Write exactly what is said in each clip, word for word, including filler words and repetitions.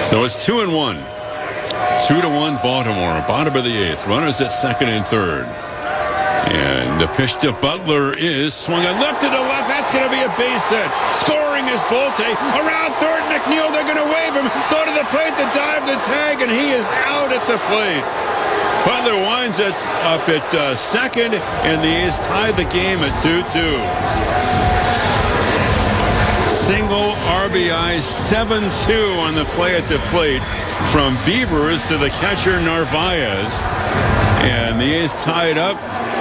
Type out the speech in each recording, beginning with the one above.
So it's two and one. Two to one Baltimore. Bottom of the eighth. Runners at second and third. And the pitch to Butler is swung on left to the left. That's going to be a base hit. Scoring is Bolte. Around third, McNeil. They're going to wave him. Throw to the plate, the dive, the tag, and he is out at the plate. Butler winds it up at uh, second, and the A's tied the game at two two. Single R B I, seven two on the play at the plate from Beavers to the catcher Narvaez. And the A's tied up.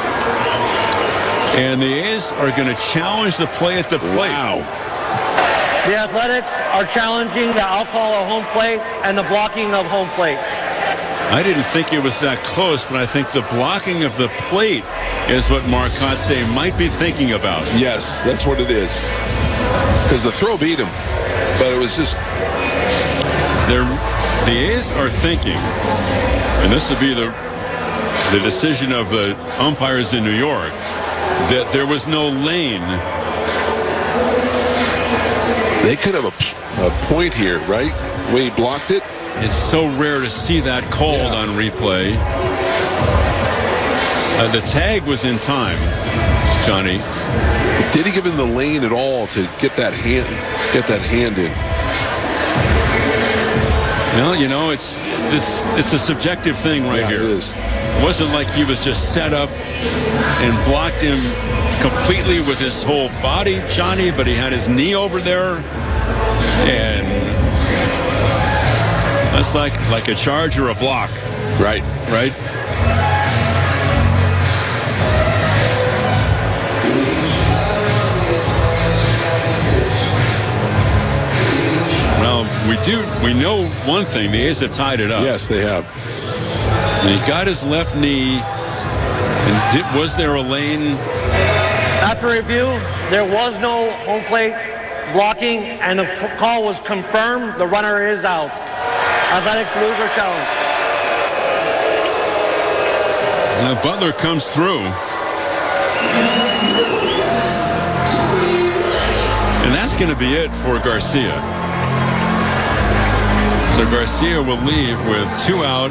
And the A's are going to challenge the play at the plate. Wow. The Athletics are challenging the outcall of home plate and the blocking of home plate. I didn't think it was that close, but I think the blocking of the plate is what Marcotte might be thinking about. Yes, that's what it is. Because the throw beat him, but it was just... They're, the A's are thinking, and this would be the, the decision of the umpires in New York, that there was no lane. They could have a, a point here, right? Where he blocked it. It's so rare to see that called yeah. on replay. Uh, the tag was in time, Johnny. Did he give him the lane at all to get that hand, get that hand in? Well, you know, it's it's it's a subjective thing right yeah, here. It is. It wasn't like he was just set up and blocked him completely with his whole body, Johnny, but he had his knee over there, and that's like like a charge or a block. Right. Right. Well, we do. We know one thing. The A's have tied it up. Yes, they have. And he got his left knee. And did, was there a lane? After review, there was no home plate blocking, and the call was confirmed. The runner is out. Athletics lose or challenge. Now Butler comes through. And that's going to be it for Garcia. So Garcia will leave with two out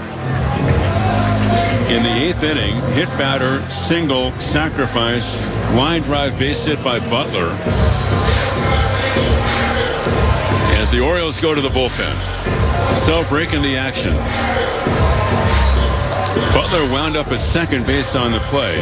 in the eighth inning. Hit batter, single, sacrifice, line drive, base hit by Butler. As the Orioles go to the bullpen. So breaking the action. Butler wound up at second base on the play.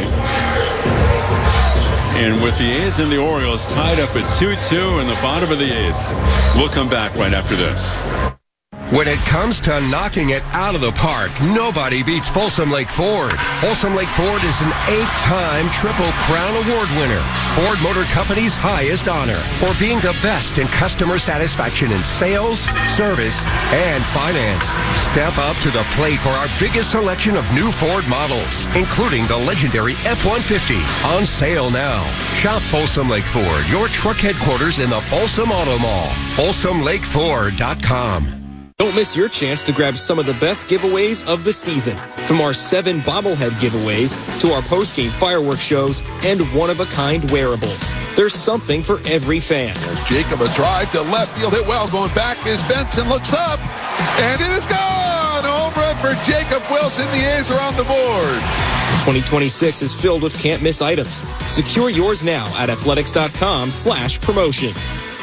And with the A's and the Orioles tied up at two two in the bottom of the eighth. We'll come back right after this. When it comes to knocking it out of the park, nobody beats Folsom Lake Ford. Folsom Lake Ford is an eight-time Triple Crown Award winner, Ford Motor Company's highest honor for being the best in customer satisfaction in sales, service, and finance. Step up to the plate for our biggest selection of new Ford models, including the legendary F one fifty, on sale now. Shop Folsom Lake Ford, your truck headquarters in the Folsom Auto Mall. Folsom Lake Ford dot com. Don't miss your chance to grab some of the best giveaways of the season. From our seven bobblehead giveaways to our post-game fireworks shows and one-of-a-kind wearables. There's something for every fan. There's Jacob, a drive to left field, hit well. Going back is Benson, looks up, and it is gone! Home run for Jacob Wilson. The A's are on the board. twenty twenty-six is filled with can't-miss items. Secure yours now at athletics.com slash promotions.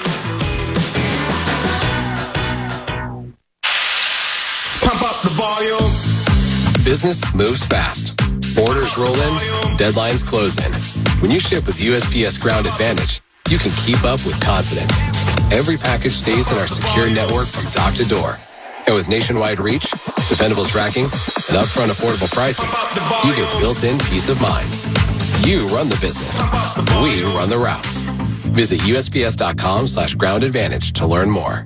Business moves fast. Orders roll in, deadlines close in. When you ship with U S P S Ground Advantage, you can keep up with confidence. Every package stays in our secure network from dock to door. And with nationwide reach, dependable tracking, and upfront affordable pricing, you get built-in peace of mind. You run the business. We run the routes. Visit USPS.com slash ground advantage to learn more.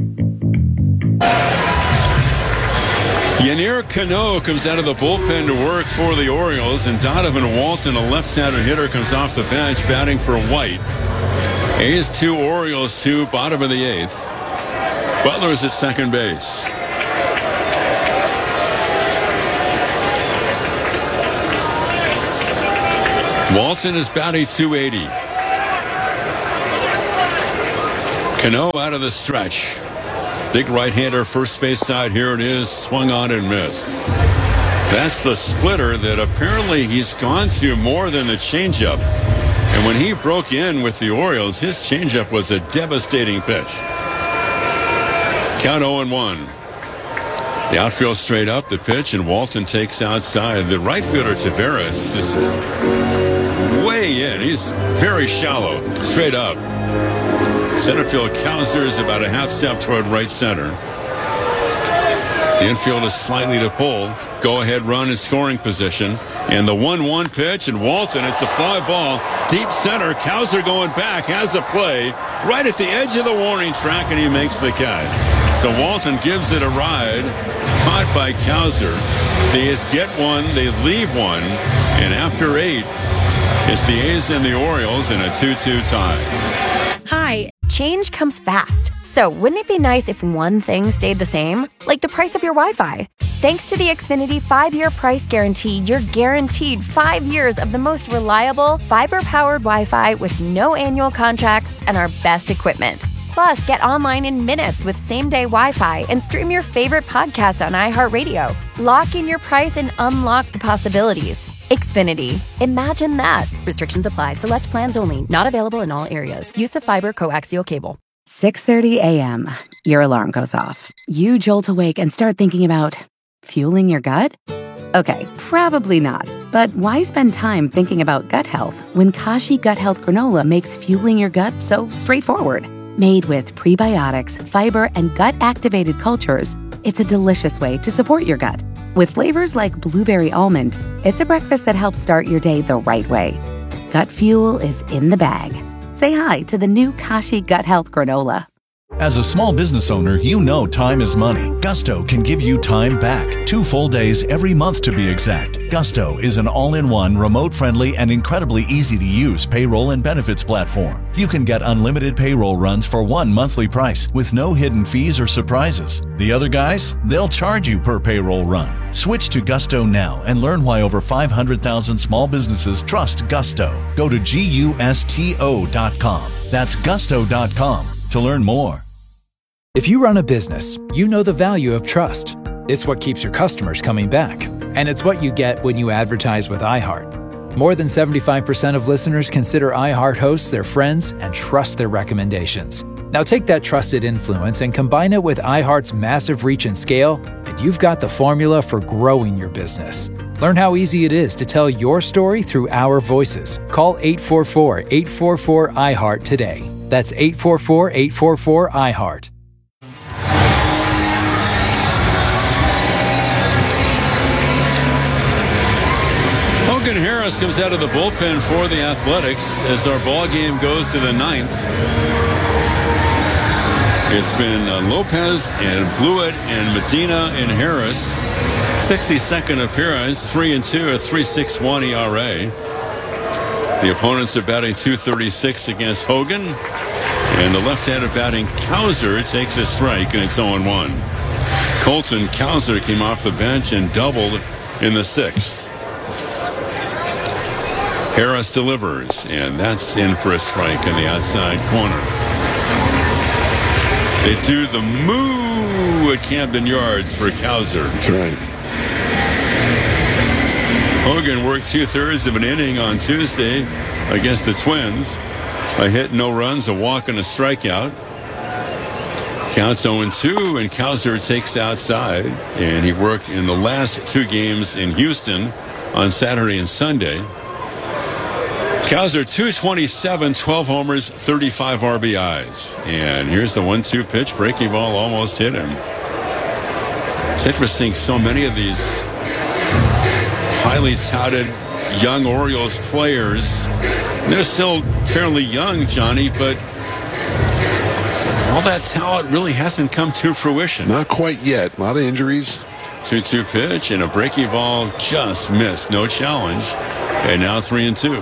Yennier Cano comes out of the bullpen to work for the Orioles, and Donovan Walton, a left-handed hitter, comes off the bench batting for White. A's two, Orioles two, bottom of the eighth. Butler is at second base. Walton is batting two eighty. Cano out of the stretch. Big right-hander first base side. Here it is. Swung on and missed. That's the splitter that apparently he's gone to more than the changeup. And when he broke in with the Orioles, his changeup was a devastating pitch. Count oh and one. The outfield straight up, the pitch, and Walton takes outside. The right fielder, Taveras, is way in. He's very shallow, straight up. Center field, Cowser is about a half step toward right center. The infield is slightly to pull. Go-ahead run in scoring position. And the one one pitch, and Walton, it's a fly ball. Deep center, Cowser going back, has a play right at the edge of the warning track, and he makes the catch. So Walton gives it a ride, caught by Cowser. They just get one, they leave one, and after eight, it's the A's and the Orioles in a two two tie. Hi. Change comes fast. So wouldn't it be nice if one thing stayed the same? Like the price of your Wi-Fi. Thanks to the Xfinity five-year price guarantee, you're guaranteed five years of the most reliable, fiber-powered Wi-Fi with no annual contracts and our best equipment. Plus, get online in minutes with same-day Wi-Fi and stream your favorite podcast on iHeartRadio. Lock in your price and unlock the possibilities. Xfinity. Imagine that. Restrictions apply. Select plans only. Not available in all areas. Use of fiber coaxial cable. six thirty a.m. Your alarm goes off. You jolt awake and start thinking about fueling your gut? Okay, probably not. But why spend time thinking about gut health when Kashi Gut Health Granola makes fueling your gut so straightforward? Made with prebiotics, fiber, and gut-activated cultures, it's a delicious way to support your gut. With flavors like blueberry almond, it's a breakfast that helps start your day the right way. Gut fuel is in the bag. Say hi to the new Kashi Gut Health Granola. As a small business owner, you know time is money. Gusto can give you time back. Two full days every month to be exact. Gusto is an all-in-one, remote-friendly, and incredibly easy-to-use payroll and benefits platform. You can get unlimited payroll runs for one monthly price with no hidden fees or surprises. The other guys, they'll charge you per payroll run. Switch to Gusto now and learn why over five hundred thousand small businesses trust Gusto. Go to gusto dot com. That's gusto dot com to learn more. If you run a business, you know the value of trust. It's what keeps your customers coming back. And it's what you get when you advertise with iHeart. More than seventy-five percent of listeners consider iHeart hosts their friends and trust their recommendations. Now take that trusted influence and combine it with iHeart's massive reach and scale, and you've got the formula for growing your business. Learn how easy it is to tell your story through our voices. Call eight four four, eight four four, I heart today. That's eight four four, eight four four, I heart. Hogan Harris comes out of the bullpen for the Athletics as our ball game goes to the ninth. It's been uh, Lopez and Blewett and Medina and Harris. sixty-second appearance, three and two, a three point six one E R A. The opponents are batting two thirty-six against Hogan, and the left-hander batting Cowser takes a strike, and it's oh and one. Colton Cowser came off the bench and doubled in the sixth. Harris delivers, and that's in for a strike in the outside corner. They do the moo at Camden Yards for Cowser. That's right. Hogan worked two-thirds of an inning on Tuesday against the Twins. A hit, no runs, a walk, and a strikeout. Counts oh and two, and Cowser takes outside. And he worked in the last two games in Houston on Saturday and Sunday. Cowser, two twenty-seven, twelve homers, thirty-five R B Is. And here's the one two pitch. Breaking ball almost hit him. It's interesting, so many of these highly touted young Orioles players, they're still fairly young, Johnny, but all that talent really hasn't come to fruition. Not quite yet. A lot of injuries. two two pitch, and a breaking ball just missed. No challenge. And now three and two.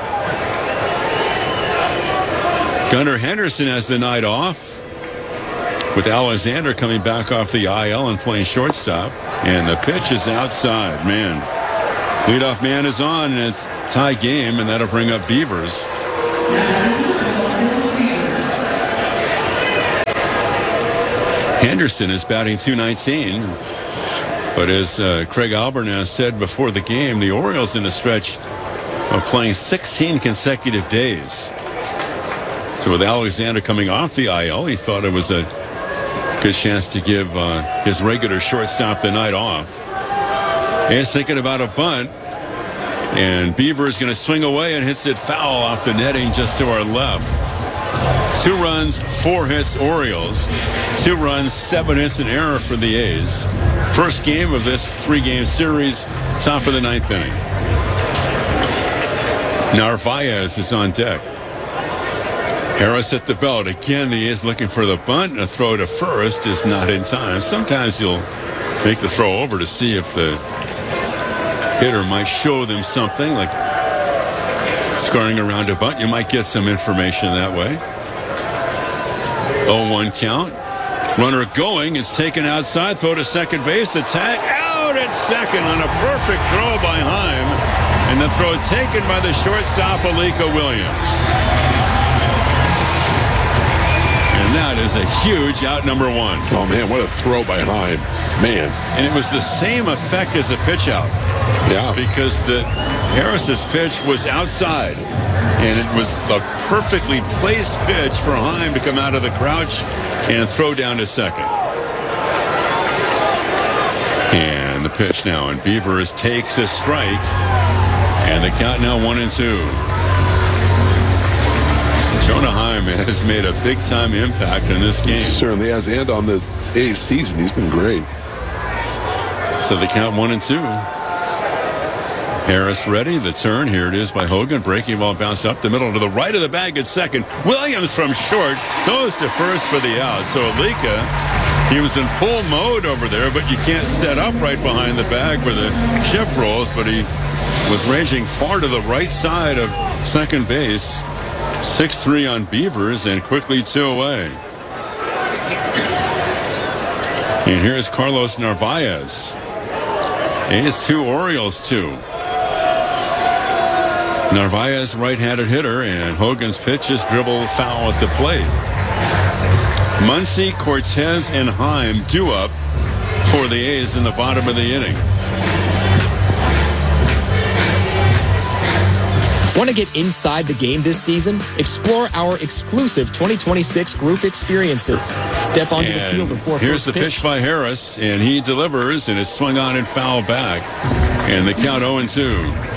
Gunnar Henderson has the night off, with Alexander coming back off the I L and playing shortstop. And the pitch is outside. Man, leadoff man is on, and it's tie game, and that'll bring up Beavers. Henderson is batting two nineteen. But as uh, Craig Albernas said before the game, the Orioles in a stretch of playing sixteen consecutive days. So with Alexander coming off the I L, he thought it was a good chance to give uh, his regular shortstop the night off. He's thinking about a bunt. And Beaver is going to swing away and hits it foul off the netting just to our left. Two runs, four hits, Orioles. Two runs, seven hits, an error for the A's. First game of this three-game series, top of the ninth inning. Narvaez is on deck. Harris at the belt. Again, the A's looking for the bunt. A throw to first is not in time. Sometimes you'll make the throw over to see if the hitter might show them something, like scoring around a bunt. You might get some information that way. oh one count. Runner going. It's taken outside. Throw to second base. The tag out at second on a perfect throw by Heim. And the throw taken by the shortstop, Alika Williams. And that is a huge out number one. Oh, man, what a throw by Heim. Man. And it was the same effect as a pitch out. Yeah. Because the Harris's pitch was outside. And it was a perfectly placed pitch for Heim to come out of the crouch and throw down to second. And the pitch now. And Beavers takes a strike. And the count now one and two. Jonah Heim has made a big-time impact in this game. Certainly has, and on the A's season, he's been great. So the count one and two. Harris ready. The turn. Here it is by Hogan. Breaking ball bounced up the middle to the right of the bag at second. Williams from short goes to first for the out. So Alika, he was in full mode over there, but you can't set up right behind the bag where the chip rolls. But he was ranging far to the right side of second base. six three on Beavers and quickly two away. And here's Carlos Narvaez. A's two, Orioles two. Narvaez, right-handed hitter, and Hogan's pitch is dribble foul at the plate. Muncy, Cortez, and Heim due up for the A's in the bottom of the inning. Want to get inside the game this season? Explore our exclusive twenty twenty-six group experiences. Step onto and the field before here's first the pitch. pitch by Harris, and he delivers, and it's swung on and fouled back. And the count oh and two.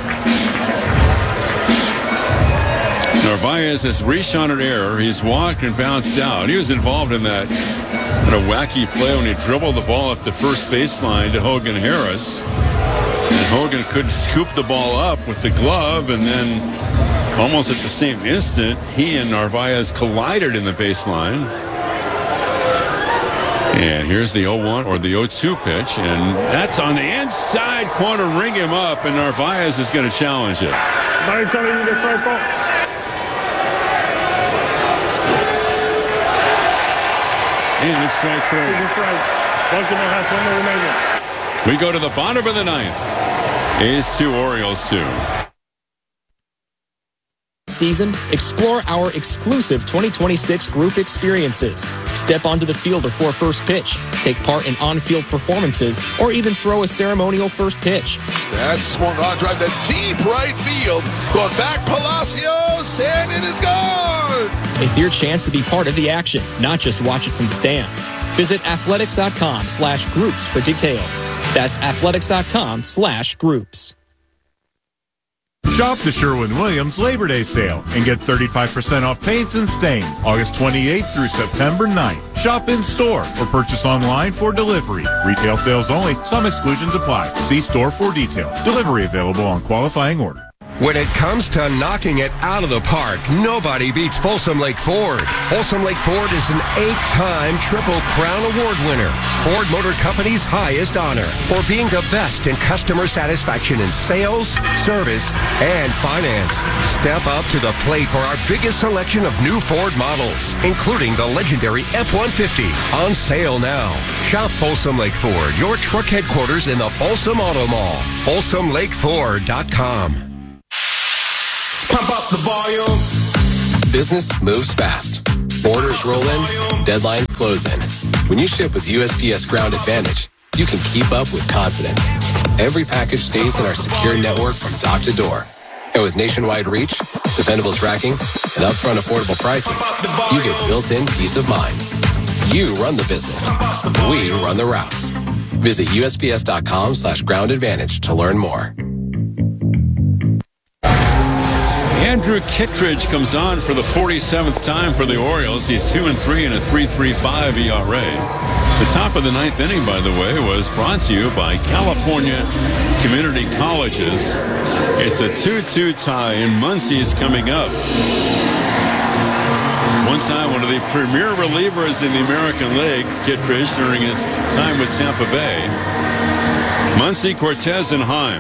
Narvaez has reached on an error. He's walked and bounced out. He was involved in that in a wacky play when he dribbled the ball up the first baseline to Hogan Harris. And Hogan could scoop the ball up with the glove, and then almost at the same instant, he and Narvaez collided in the baseline. And here's the oh one or the oh two pitch, and that's on the inside corner. Ring him up, and Narvaez is going to challenge it. And it's strike three. We go to the bottom of the ninth. A's two, Orioles two. Season, explore our exclusive twenty twenty-six group experiences. Step onto the field before first pitch, take part in on-field performances, or even throw a ceremonial first pitch. That's swung on, drive to deep right field. Going back, Palacios, and it is gone! It's your chance to be part of the action, not just watch it from the stands. Visit athletics.com slash groups for details. That's athletics.com slash groups. Shop the Sherwin-Williams Labor Day sale and get thirty-five percent off paints and stains August twenty-eighth through September ninth. Shop in store or purchase online for delivery. Retail sales only. Some exclusions apply. See store for details. Delivery available on qualifying order. When it comes to knocking it out of the park, nobody beats Folsom Lake Ford. Folsom Lake Ford is an eight-time Triple Crown Award winner, Ford Motor Company's highest honor for being the best in customer satisfaction in sales, service, and finance. Step up to the plate for our biggest selection of new Ford models, including the legendary F one fifty, on sale now. Shop Folsom Lake Ford, your truck headquarters in the Folsom Auto Mall. Folsom Lake Ford dot com. Pump up the volume. Business moves fast. Orders roll in, deadlines close in. When you ship with U S P S Ground Advantage, you can keep up with confidence. Every package stays in our secure network from dock to door. And with nationwide reach, dependable tracking, and upfront affordable pricing, you get built-in peace of mind. You run the business. We run the routes. Visit USPS.com slash ground advantage to learn more. Andrew Kittredge comes on for the forty-seventh time for the Orioles. He's two and three and a three point three five E R A. The top of the ninth inning, by the way, was brought to you by California Community Colleges. It's a two two tie, and Muncie's coming up. One time, one of the premier relievers in the American League, Kittredge, during his time with Tampa Bay. Muncie, Cortez, and Heim.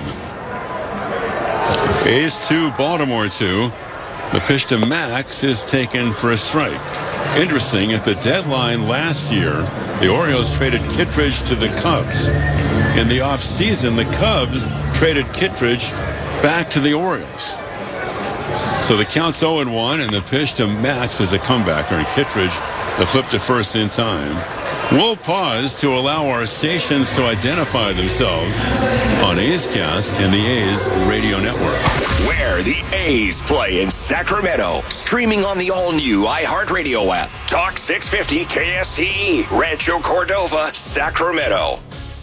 A's two, Baltimore two. The pitch to Max is taken for a strike. Interesting, at the deadline last year, the Orioles traded Kittredge to the Cubs. In the offseason, the Cubs traded Kittredge back to the Orioles. So the count's oh and one, and the pitch to Max is a comebacker, and Kittredge, the flip to first in time. We'll pause to allow our stations to identify themselves on A's Cast and the A's Radio Network. Where the A's play in Sacramento. Streaming on the all-new iHeartRadio app. Talk six fifty K S T E, Rancho Cordova, Sacramento.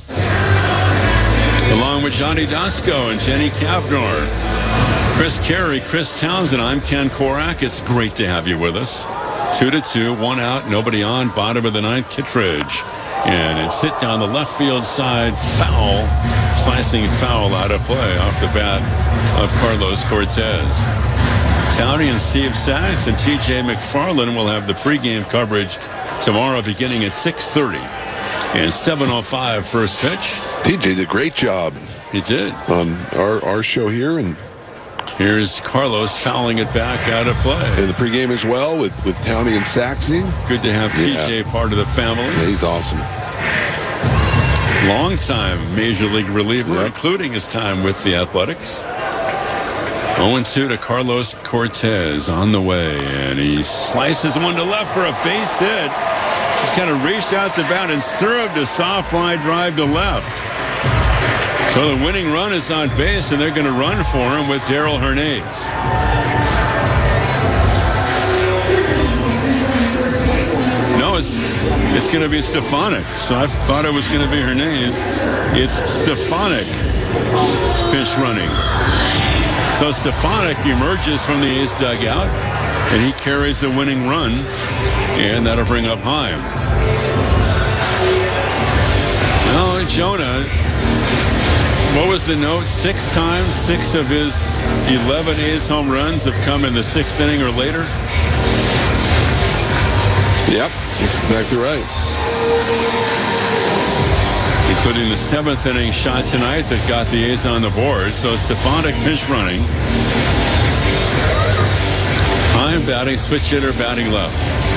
Along with Johnny Dasco and Jenny Kavnar, Chris Carey, Chris Townsend, I'm Ken Korak. It's great to have you with us. Two to two, one out, nobody on. Bottom of the ninth, Kittredge. And it's hit down the left field side, foul, slicing foul out of play off the bat of Carlos Cortez. Townie and Steve Sachs and T J McFarland will have the pregame coverage tomorrow beginning at six thirty. And seven oh five first pitch. T J did a great job. He did. On our, our show here, and here's Carlos fouling it back out of play. In the pregame as well with, with Townie and Saxy. Good to have T J yeah. part of the family. Yeah, he's awesome. Long time Major League reliever, yep. including his time with the Athletics. oh and two to Carlos Cortez on the way, and he slices one to left for a base hit. He's kind of reached out the bat and served a soft fly drive to left. So the winning run is on base, and they're going to run for him with Darell Hernandez. No, it's it's going to be Stefanik. So I thought it was going to be Hernandez. It's Stefanik pitch running. So Stefanik emerges from the A's dugout, and he carries the winning run, and that'll bring up Heim. Well, Jonah, what was the note? Six times, six of his eleven A's home runs have come in the sixth inning or later. Yep, that's exactly right. Including the seventh inning shot tonight that got the A's on the board. So Stefanik pitch running. Heim batting, switch hitter batting left.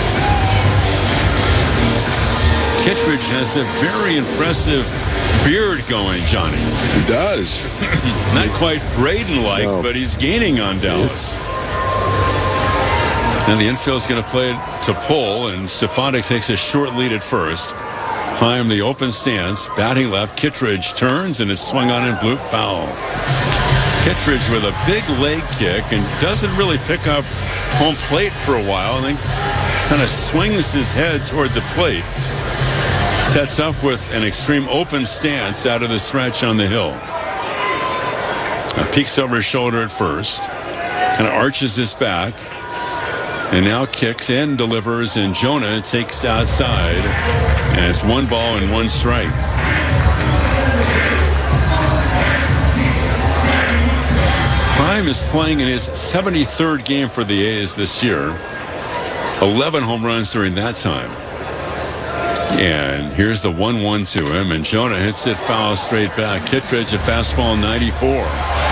Kittredge has a very impressive beard going, Johnny. He does. Not quite Braden-like, no. but he's gaining on Dallas. And the infield's going to play it to pull, and Stefanik takes a short lead at first. Heim, the open stance, batting left. Kittredge turns, and it's swung on and bloop foul. Kittredge with a big leg kick and doesn't really pick up home plate for a while, and then kind of swings his head toward the plate. Sets up with an extreme open stance out of the stretch on the hill. Now peeks over his shoulder at first. Kind of arches his back. And now kicks and delivers, and Jonah takes outside. And it's one ball and one strike. Heim is playing in his seventy-third game for the A's this year. eleven home runs during that time. And here's the one one to him, and Jonah hits it foul straight back. Kittredge, a fastball ninety-four.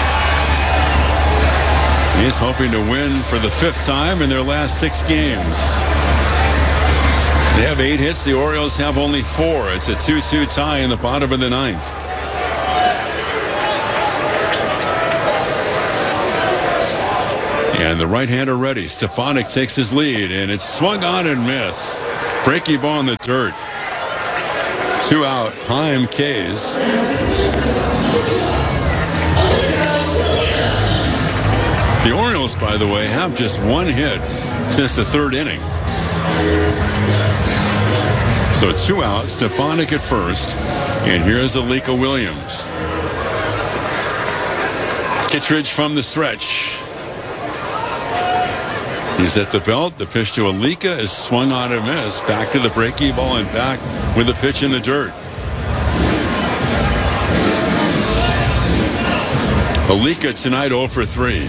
He's hoping to win for the fifth time in their last six games. They have eight hits. The Orioles have only four. It's a two two tie in the bottom of the ninth. And the right-hander ready. Stefanik takes his lead, and it's swung on and missed. Breaky ball in the dirt. Two out, Heim K's. The Orioles, by the way, have just one hit since the third inning. So two out, Stefanik at first, and here's Alika Williams. Kittredge from the stretch. He's at the belt. The pitch to Alika is swung on and missed. Back to the breaky ball and back with the pitch in the dirt. Alika tonight oh for three.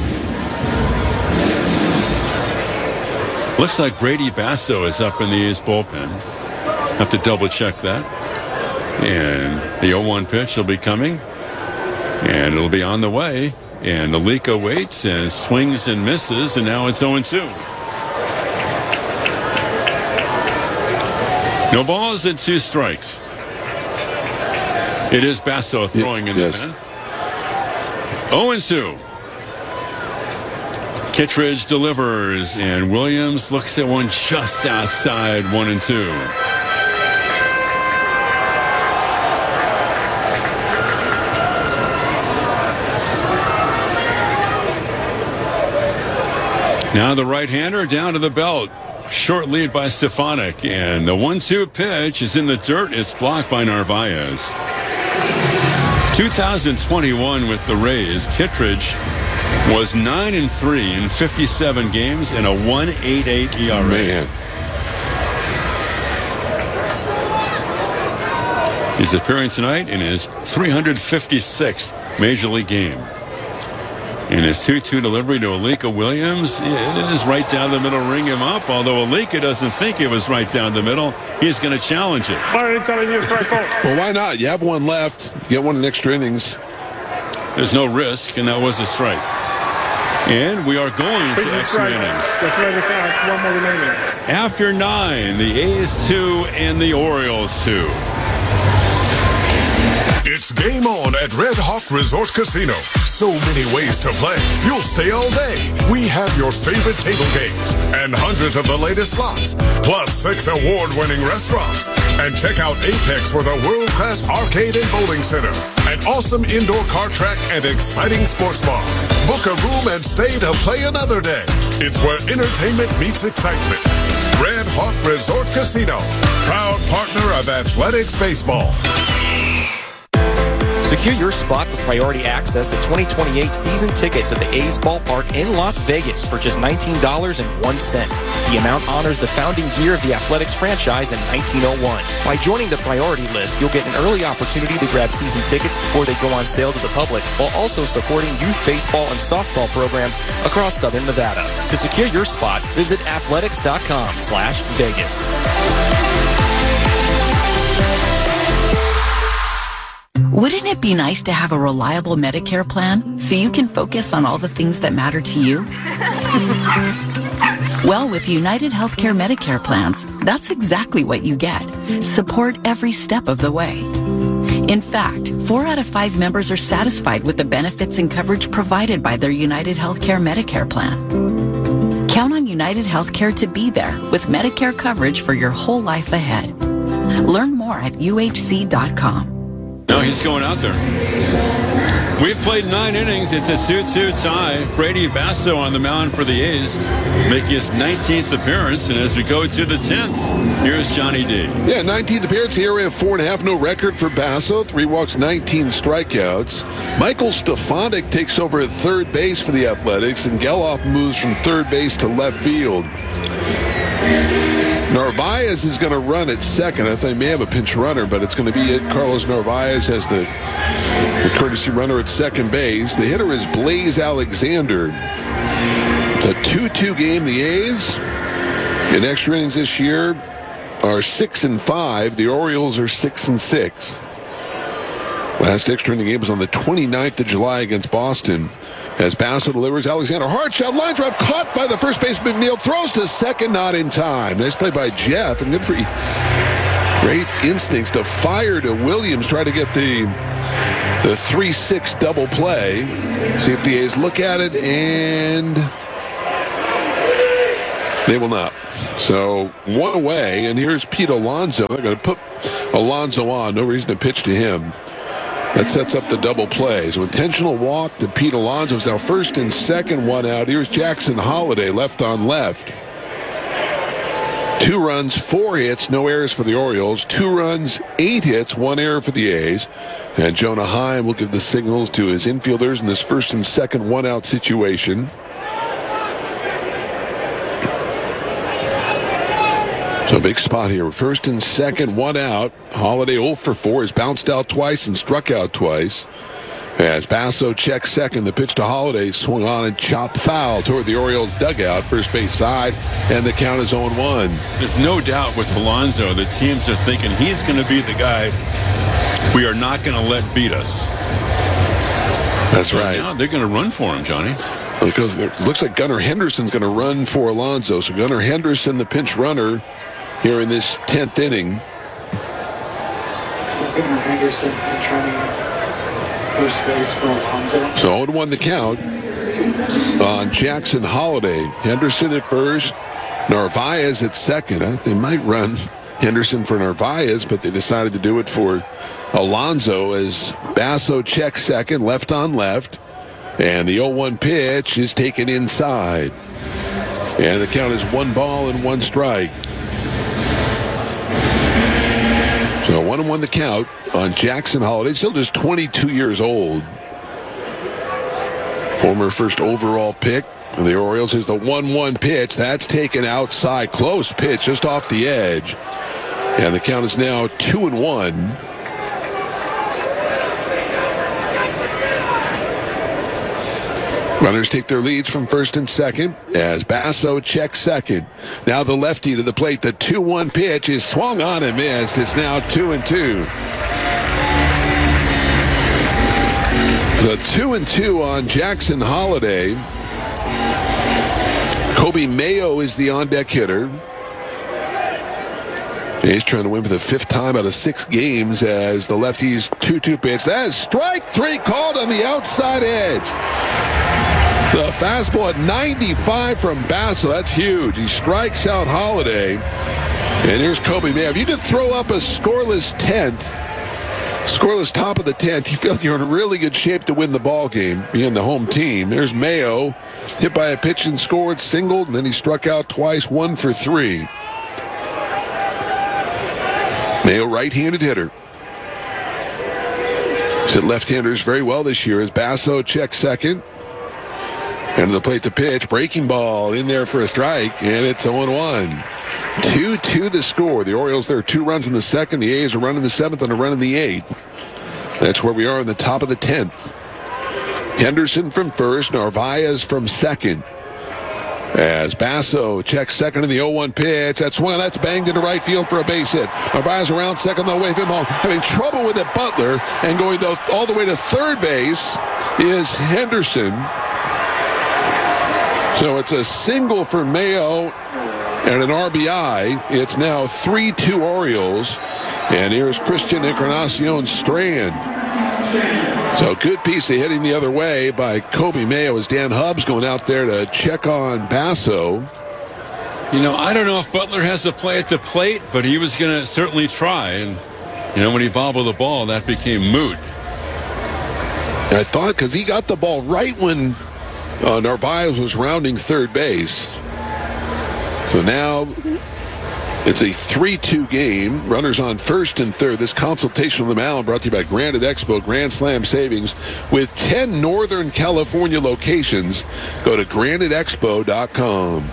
Looks like Brady Basso is up in the A's bullpen. Have to double check that. And the oh one pitch will be coming. And it'll be on the way. And Alika waits and swings and misses, and now it's oh and two. No balls and two strikes. It is Basso throwing in yes. the pen. oh and two. Kittredge delivers, and Williams looks at one just outside one and two. Now the right-hander down to the belt. Short lead by Stefanik. And the one two pitch is in the dirt. It's blocked by Narvaez. two thousand twenty-one with the Rays, Kittredge was nine and three in fifty-seven games and a one point eight eight E R A. Man. He's appearing tonight in his three hundred fifty-sixth Major League game. And his two two delivery to Alika Williams is right down the middle, ring him up. Although Alika doesn't think it was right down the middle, he's going to challenge it. Well, why not? You have one left. Get one in extra innings. There's no risk, and that was a strike. And we are going to extra innings. After nine, the A's two and the Orioles two. It's game on at Red Hawk Resort Casino. So many ways to play. You'll stay all day. We have your favorite table games and hundreds of the latest slots, plus six award-winning restaurants. And check out Apex with a world-class arcade and bowling center, an awesome indoor kart track, and exciting sports bar. Book a room and stay to play another day. It's where entertainment meets excitement. Red Hawk Resort Casino, proud partner of Athletics Baseball. Secure your spot for priority access to twenty twenty-eight season tickets at the A's Ballpark in Las Vegas for just nineteen dollars and one cent. The amount honors the founding year of the Athletics franchise in nineteen oh one. By joining the priority list, you'll get an early opportunity to grab season tickets before they go on sale to the public, while also supporting youth baseball and softball programs across Southern Nevada. To secure your spot, visit athletics.com slash Vegas. Wouldn't it be nice to have a reliable Medicare plan so you can focus on all the things that matter to you? Well, with United Healthcare Medicare plans, that's exactly what you get. Support every step of the way. In fact, four out of five members are satisfied with the benefits and coverage provided by their United Healthcare Medicare plan. Count on United Healthcare to be there with Medicare coverage for your whole life ahead. Learn more at U H C dot com. No, he's going out there. We've played nine innings. It's a two two tie. Brady Basso on the mound for the A's, making his nineteenth appearance. And as we go to the tenth, here's Johnny D. Yeah, nineteenth appearance here. We have four and a half, no record for Basso. Three walks, nineteen strikeouts. Michael Stefanik takes over at third base for the Athletics, and Geloff moves from third base to left field. Narvaez is going to run at second. I think they may have a pinch runner, but it's going to be it. Carlos Narvaez has the, the courtesy runner at second base. The hitter is Blaze Alexander. It's a two two game. The A's in extra innings this year are six and five. The Orioles are six and six. Last extra inning game was on the twenty-ninth of July against Boston. As Basso delivers, Alexander, hard shot, line drive, caught by the first baseman McNeil, throws to second, not in time. Nice play by Jeff, and good for great instincts to fire to Williams, try to get the the three six double play. See if the A's look at it, and They will not. So one away, and here's Pete Alonso. They're going to put Alonso on. No reason to pitch to him. That sets up the double play. So intentional walk to Pete Alonso. It's now first and second, one out. Here's Jackson Holiday, left on left. Two runs, four hits, no errors for the Orioles. Two runs, eight hits, one error for the A's. And Jonah Heim will give the signals to his infielders in this first and second one-out situation. So big spot here. First and second, one out. Holiday oh for four. Has bounced out twice and struck out twice. As Basso checks second, the pitch to Holiday swung on and chopped foul toward the Orioles dugout, first base side, and the count is oh one. There's no doubt with Alonso that teams are thinking he's going to be the guy we are not going to let beat us. That's so right. Now they're going to run for him, Johnny. Because it looks like Gunnar Henderson's going to run for Alonso. So Gunnar Henderson, the pinch runner, here in this tenth inning. This is Gunnar Henderson, pinch running. First base for Alonso. So oh one the count on Jackson Holiday. Henderson at first, Narvaez at second. I think they might run Henderson for Narvaez, but they decided to do it for Alonso as Basso checks second, left on left. And the oh one pitch is taken inside. And the count is one ball and one strike. So one and one the count on Jackson Holiday, still just twenty-two years old. Former first overall pick of the Orioles is the one one pitch. That's taken outside. Close pitch just off the edge. And the count is now two and one. Runners take their leads from first and second as Basso checks second. Now the lefty to the plate. The two one pitch is swung on and missed. It's now two and two. The two and two on Jackson Holiday. Kobe Mayo is the on-deck hitter. He's trying to win for the fifth time out of six games as the lefty's two two pitch. That is strike three called on the outside edge. The fastball at ninety-five from Basso. That's huge. He strikes out Holiday. And here's Kobe Mayo. If you could throw up a scoreless tenth, scoreless top of the tenth, you feel like you're in really good shape to win the ball game, being the home team. There's Mayo, hit by a pitch and scored, singled, and then he struck out twice, one for three. Mayo, right-handed hitter. He's hit left-handers very well this year as Basso checks second. And to the plate, the pitch, breaking ball in there for a strike, and it's oh one. two two the score. The Orioles, there are two runs in the second. The A's are running the seventh and a run in the eighth. That's where we are in the top of the tenth. Henderson from first, Narvaez from second. As Basso checks second in the oh one pitch. That's swung, that's banged into right field for a base hit. Narvaez around second, they'll wave him home. Having trouble with it, Butler, and going to, all the way to third base is Henderson. So it's a single for Mayo and an R B I. It's now three two Orioles. And here's Christian Encarnacion Strand. So good piece of hitting the other way by Kobe Mayo as Dan Hubbs going out there to check on Basso. You know, I don't know if Butler has a play at the plate, but he was going to certainly try. And, you know, when he bobbled the ball, that became moot. I thought because he got the ball right when uh, Narvaez was rounding third base. So now it's a three two game. Runners on first and third. This consultation on the mound brought to you by Granite Expo Grand Slam Savings. With ten Northern California locations, go to granite expo dot com.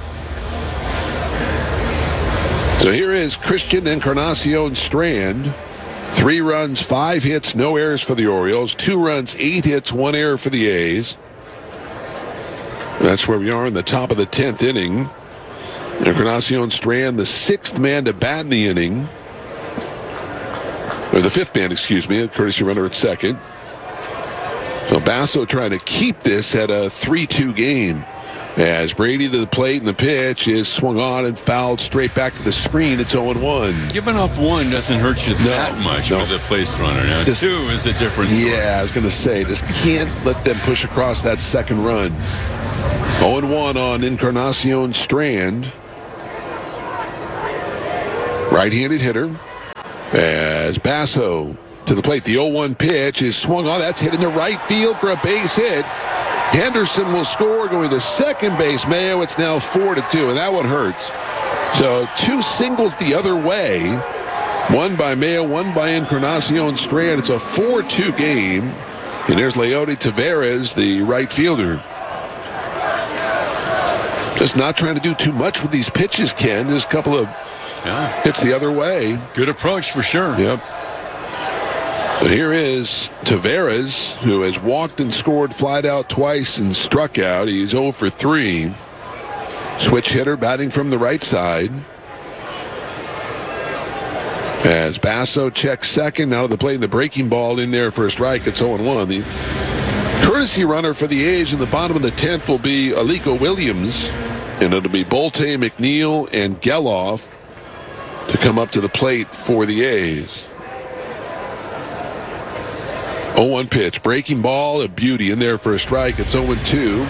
So here is Christian Encarnacion Strand. Three runs, five hits, no errors for the Orioles. Two runs, eight hits, one error for the A's. That's where we are in the top of the tenth inning. Encarnacion Strand, the sixth man to bat in the inning. Or the fifth man, excuse me, a courtesy runner at second. So Basso trying to keep this at a three two game. As Brady to the plate and the pitch is swung on and fouled straight back to the screen. It's oh one. Giving up one doesn't hurt you no, that much no. with a place runner. Now, just, two is a different story. Yeah, I was going to say, just can't let them push across that second run. oh one on Encarnacion Strand. Right-handed hitter. As Basso to the plate. The oh one pitch is swung on. That's hit in the right field for a base hit. Henderson will score going to second base. Mayo, it's now four to two, and that one hurts. So two singles the other way. One by Mayo, one by Encarnacion Strand. It's a four two game. And there's Leody Taveras, the right fielder. Just not trying to do too much with these pitches, Ken. Just a couple of yeah. hits the other way. Good approach for sure. Yep. So here is Taveras, who has walked and scored, flied out twice, and struck out. He's oh for three. Switch hitter batting from the right side. As Basso checks second, out of the plate, the breaking ball in there for a strike. It's oh one. The courtesy runner for the A's in the bottom of the tenth will be Aliko Williams, and it'll be Bolte, McNeil, and Geloff to come up to the plate for the A's. oh one pitch, breaking ball, a beauty in there for a strike. It's oh two.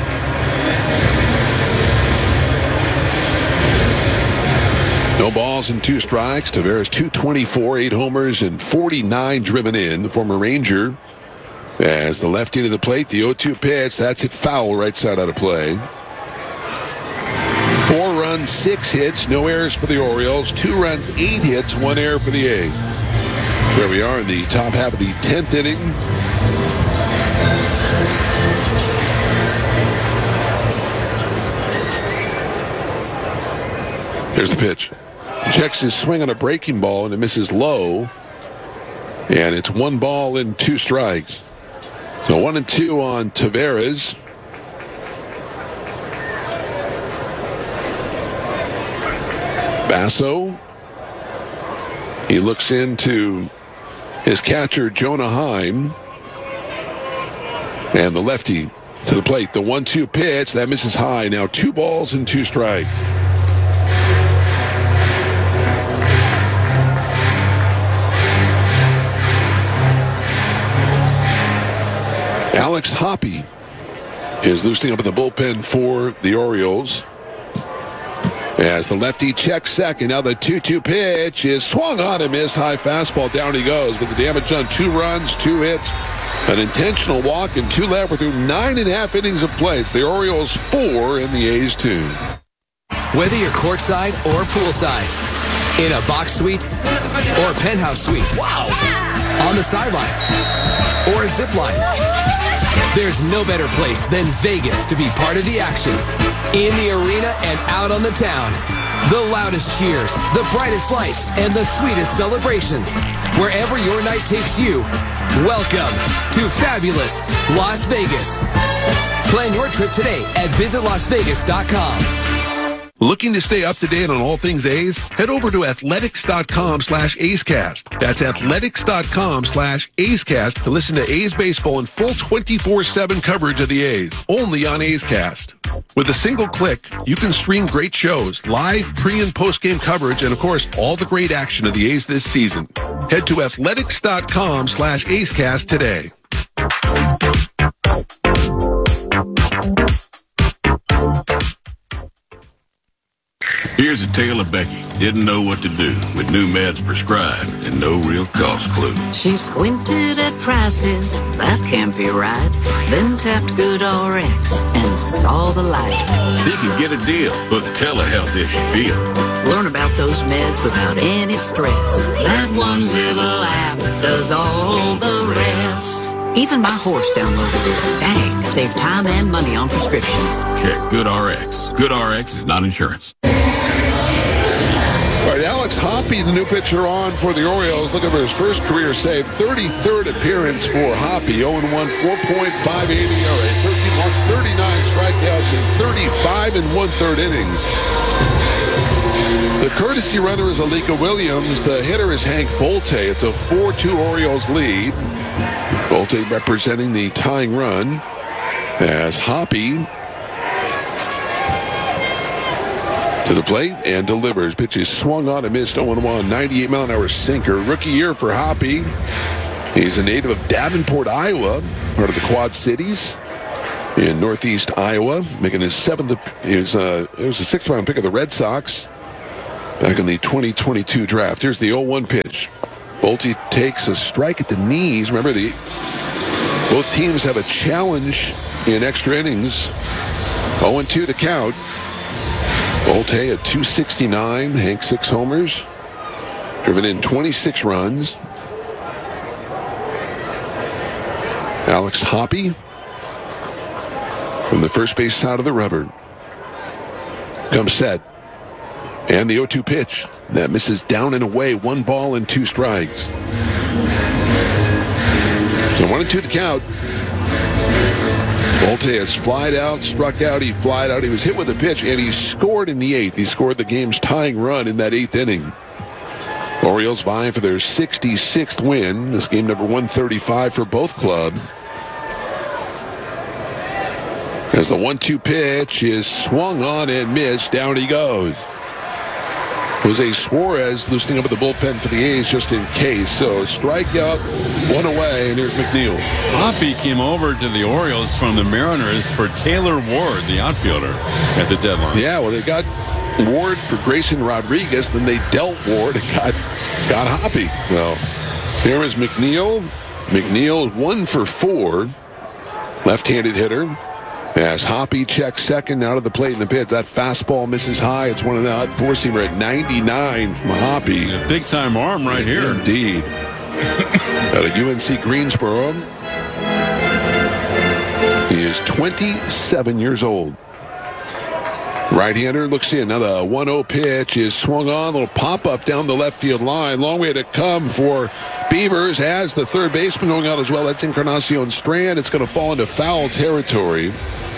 No balls and two strikes. Taveras two twenty-four, eight homers, and forty-nine driven in. The former Ranger as the lefty to the plate. The oh two pitch, that's hit foul right side out of play. Four runs, six hits, no errors for the Orioles. Two runs, eight hits, one error for the A's. Where we are in the top half of the tenth inning. Here's the pitch. Checks his swing on a breaking ball, and it misses low. And it's one ball and two strikes. So one and two on Taveras. Basso. He looks into his catcher, Jonah Heim. And the lefty to the plate. The one two pitch, that misses high. Now two balls and two strikes. Alex Hoppe is loosening up in the bullpen for the Orioles. As the lefty checks second. Now the two two pitch is swung on and missed. High fastball. Down he goes. But the damage done. Two runs, two hits, an intentional walk, and two left. We're through nine and a half innings of play. It's the Orioles four and the A's two. Whether you're courtside or poolside, in a box suite or a penthouse suite, wow, on the sideline or a zip line, there's no better place than Vegas to be part of the action. In the arena and out on the town. The loudest cheers, the brightest lights, and the sweetest celebrations. Wherever your night takes you, welcome to fabulous Las Vegas. Plan your trip today at visit las vegas dot com. Looking to stay up to date on all things A's? Head over to athletics.com slash A'scast. That's athletics.com slash A'scast to listen to A's baseball in full twenty-four seven coverage of the A's, only on A'scast. With a single click, you can stream great shows, live pre- and post-game coverage, and of course, all the great action of the A's this season. Head to athletics.com slash A'scast today. Here's a tale of Becky. Didn't know what to do with new meds prescribed and no real cost clue. She squinted at prices, that can't be right. Then tapped GoodRx and saw the light. She could get a deal, book telehealth if she feel. Learn about those meds without any stress. That one little app does all the rest. Even my horse downloaded it. Dang, save time and money on prescriptions. Check GoodRx. GoodRx is not insurance. All right, Alex Hoppe, the new pitcher on for the Orioles, looking for his first career save. thirty-third appearance for Hoppe. oh one, four point five eight E R A. thirteen walks, thirty-nine strikeouts in thirty-five and one-third innings. The courtesy runner is Aliko Williams. The hitter is Hank Bolte. It's a four two Orioles lead. Bolte representing the tying run as Hoppe to the plate and delivers. Pitch is swung on and missed. oh one, ninety-eight mile an hour sinker. Rookie year for Hoppe. He's a native of Davenport, Iowa, part of the Quad Cities in northeast Iowa, making his seventh. He was, uh, it was a sixth round pick of the Red Sox. back in the twenty twenty-two draft. Here's the oh one pitch. Bolte takes a strike at the knees. Remember, the both teams have a challenge in extra innings. oh and two the count. Bolte at two sixty-nine. Hank six homers. Driven in twenty-six runs. Alex Hoppe from the first base side of the rubber. Comes set. And the oh two pitch. That misses down and away. One ball and two strikes. So one and two the count. Bolte has flied out, struck out, he flied out. He was hit with a pitch, and he scored in the eighth. He scored the game's tying run in that eighth inning. Orioles vying for their sixty-sixth win. This game number one thirty-five for both clubs. As the one two pitch is swung on and missed, down he goes. Jose Suarez loosening up at the bullpen for the A's just in case. So strikeout, one away, and here's McNeil. Hoppe came over to the Orioles from the Mariners for Taylor Ward, the outfielder, at the deadline. Yeah, well, they got Ward for Grayson Rodriguez, then they dealt Ward and got, got Hoppe. So here is McNeil. McNeil one for four. Left-handed hitter. As Hoppe checks second out of the plate in the pit. That fastball misses high. It's one of the four-seamer at ninety-nine from Hoppe. A big-time arm right here. Indeed. Out of U N C Greensboro. He is twenty-seven years old. Right-hander looks in. Now the one oh pitch is swung on. A little pop-up down the left field line. Long way to come for Beavers as the third baseman going out as well. That's Encarnacion Strand. It's going to fall into foul territory.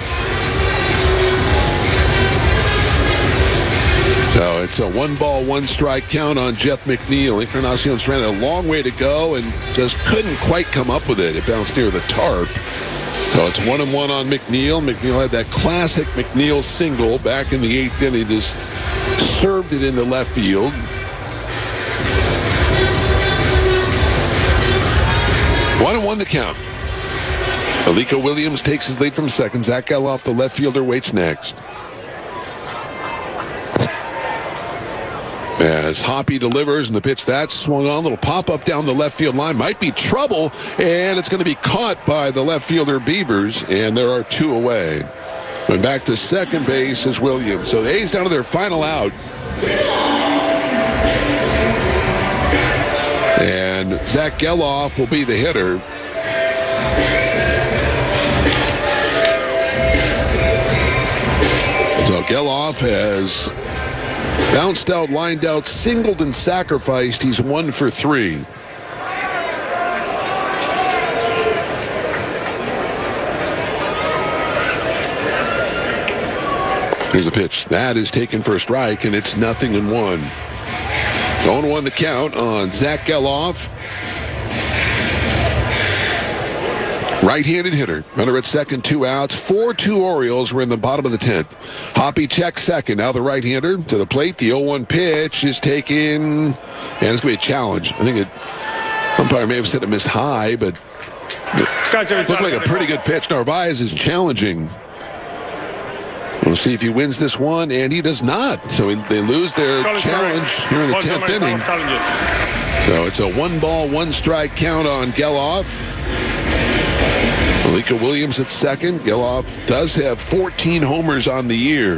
So it's a one ball, one strike count on Jeff McNeil. Encarnacion Strand had a long way to go and just couldn't quite come up with it. It bounced near the tarp. So it's one and one on McNeil. McNeil had that classic McNeil single back in the eighth inning. He just served it into left field. One and one the count. Alika Williams takes his lead from second. Zach Geloff, the left fielder, waits next. As Hoppe delivers, and the pitch that's swung on, a little pop-up down the left field line. Might be trouble, and it's going to be caught by the left fielder Beavers, and there are two away. Going back to second base is Williams. So the A's down to their final out. And Zach Geloff will be the hitter. So Geloff has bounced out, lined out, singled, and sacrificed. He's one for three. Here's the pitch. That is taken for a strike, and it's nothing in one. oh and one the count on Zach Geloff. Right-handed hitter. Runner at second, two outs. four two Orioles. We're in the bottom of the tenth. Hoppe checks second. Now the right-hander to the plate. The oh one pitch is taken. And it's going to be a challenge. I think it, umpire may have said it missed high, but it looked like a pretty good pitch. Narvaez is challenging. We'll see if he wins this one, and he does not. So he, they lose their challenge here in the tenth inning. So it's a one-ball, one-strike count on Geloff. Alika Williams at second. Geloff does have fourteen homers on the year.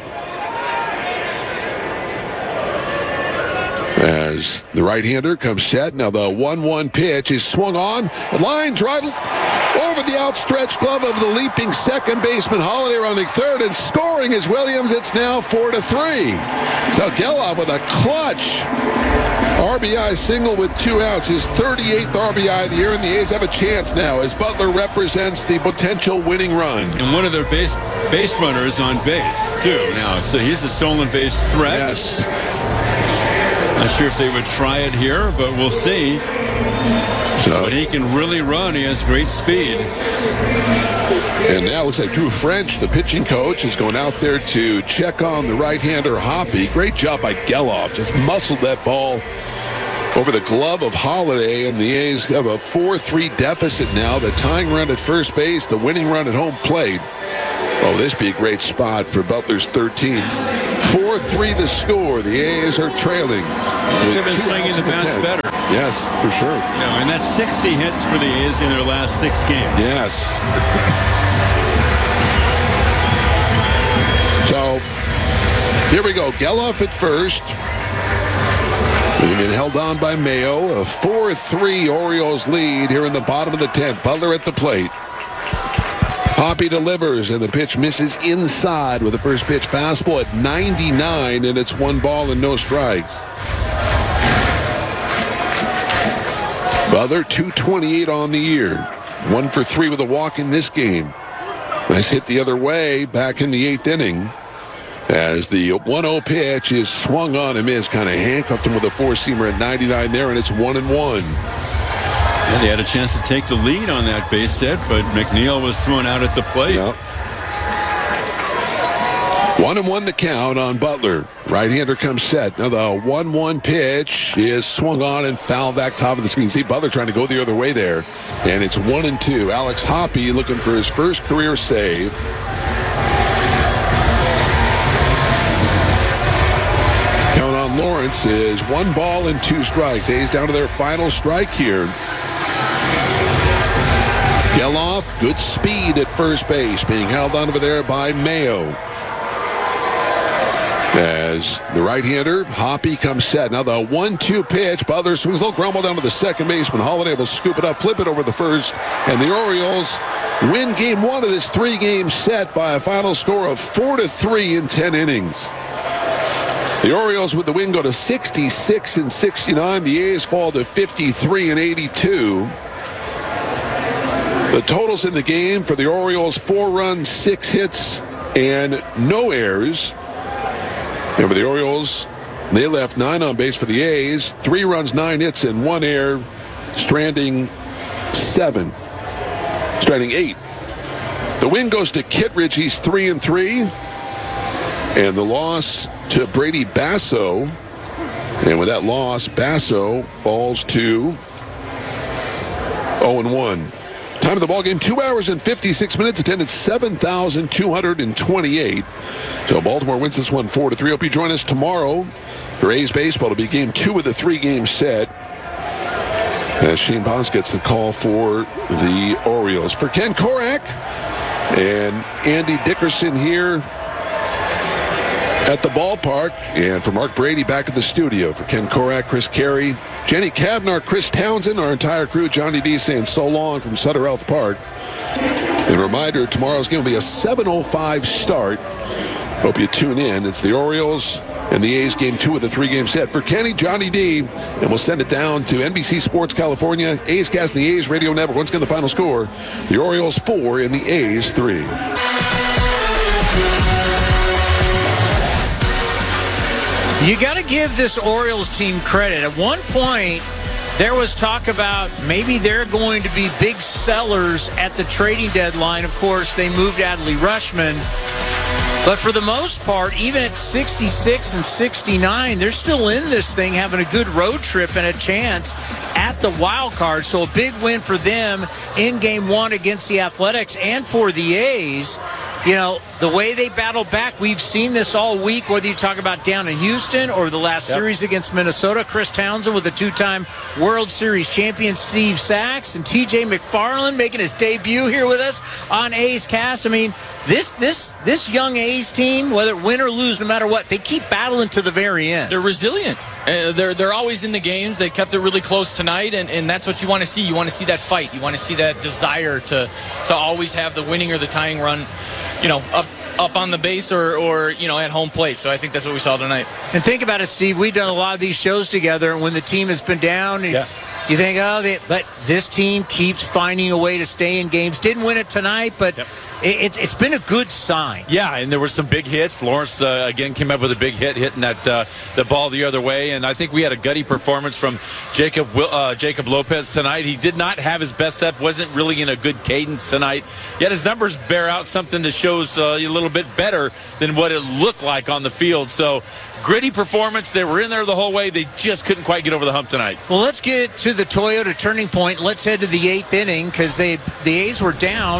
As the right-hander comes set. Now the one one pitch is swung on. Line drive over the outstretched glove of the leaping second baseman Holiday running third, and scoring is Williams. It's now four to three. So Geloff with a clutch R B I single with two outs, his thirty-eighth R B I of the year, and the A's have a chance now as Butler represents the potential winning run. And one of their base base runners on base, too, now. So he's a stolen base threat. Yes. Not sure if they would try it here, but we'll see. So, but he can really run. He has great speed. And now it looks like Drew French, the pitching coach, is going out there to check on the right-hander Hoppe. Great job by Geloff. Just muscled that ball over the glove of Holiday, and the A's have a four three deficit now. The tying run at first base, the winning run at home plate. Oh, this be a great spot for Butler's thirteenth. four three the score. The A's are trailing. They've been swinging the bats better. Yes, for sure. Yeah, and that's sixty hits for the A's in their last six games. Yes. So, here we go. Geloff at first. They've been held on by Mayo. A four three Orioles lead here in the bottom of the tenth. Butler at the plate. Hoppy delivers, and the pitch misses inside with the first pitch fastball at ninety-nine, and it's one ball and no strikes. Butler, two twenty-eight on the year. One for three with a walk in this game. Nice hit the other way back in the eighth inning as the one oh pitch is swung on and missed. Kind of handcuffed him with a four-seamer at ninety-nine there, and it's one and one. Yeah, they had a chance to take the lead on that base hit, but McNeil was thrown out at the plate. Yep. One and one the count on Butler. Right-hander comes set. Now the one one pitch is swung on and fouled back top of the screen. See Butler trying to go the other way there. And it's one and two. Alex Hoppy looking for his first career save. Count on Lawrence is one ball and two strikes. A's down to their final strike here. Geloff, good speed at first base, being held on over there by Mayo. As the right-hander, Hoppy comes set. Now the one two pitch, Butler swings a little grumble down to the second baseman. Holiday will scoop it up, flip it over the first, and the Orioles win game one of this three-game set by a final score of four to three in ten innings. The Orioles with the win go to sixty-six and sixty-nine. The A's fall to fifty-three and eighty-two. The totals in the game for the Orioles: four runs, six hits, and no errors. And for the Orioles, they left nine on base for the A's. Three runs, nine hits, and one error. Stranding seven. Stranding eight. The win goes to Kittredge. He's three and three. And the loss to Brady Basso. And with that loss, Basso falls to oh and one. Time of the ball game, two hours and fifty-six minutes. Attended seven thousand two hundred twenty-eight. So Baltimore wins this one four to three. Hope you join us tomorrow for A's baseball to be game two of the three-game set. As Shane Boss gets the call for the Orioles. For Ken Korak and Andy Dickerson here at the ballpark, and for Mark Brady back at the studio. For Ken Korak, Chris Carey, Jenny Kavnar, Chris Townsend, our entire crew, Johnny D saying so long from Sutter Health Park. And a reminder, tomorrow's game will be a seven oh five start. Hope you tune in. It's the Orioles and the A's game two of the three-game set. For Kenny, Johnny D, and we'll send it down to N B C Sports California, A's Cast and the A's Radio Network. Once again, the final score, the Orioles four and the A's three. You got to give this Orioles team credit. At one point, there was talk about maybe they're going to be big sellers at the trading deadline. Of course, they moved Adley Rutschman. But for the most part, even at sixty-six and sixty-nine, they're still in this thing, having a good road trip and a chance at the wild card. So a big win for them in game one against the Athletics. And for the A's, you know, the way they battled back, we've seen this all week, whether you talk about down in Houston or the last yep. series against Minnesota. Chris Townsend with the two-time World Series champion Steve Sachs, and T J McFarland making his debut here with us on A's Cast. I mean, this this this young A's team, whether win or lose, no matter what, they keep battling to the very end. They're resilient. Uh, they're they're always in the games. They kept it really close tonight, and, and that's what you want to see. You want to see that fight. You want to see that desire to to always have the winning or the tying run, you know, up up on the base or, or you know, at home plate. So I think that's what we saw tonight. And think about it, Steve. We've done a lot of these shows together, and when the team has been down, and yeah. you think, oh, they, but this team keeps finding a way to stay in games. Didn't win it tonight, but yep. it, it's it's been a good sign. Yeah, and there were some big hits. Lawrence, uh, again, came up with a big hit, hitting that uh, the ball the other way. And I think we had a gutty performance from Jacob uh, Jacob Lopez tonight. He did not have his best step, wasn't really in a good cadence tonight. Yet his numbers bear out something that shows uh, a little bit better than what it looked like on the field. So gritty performance. They were in there the whole way. They just couldn't quite get over the hump tonight. Well, let's get to the Toyota turning point. Let's head to the eighth inning because they the A's were down